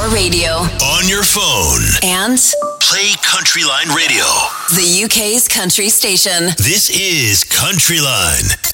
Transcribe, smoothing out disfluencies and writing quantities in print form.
your radio, on your phone, and play Countryline Radio, the UK's country station. This is Countryline.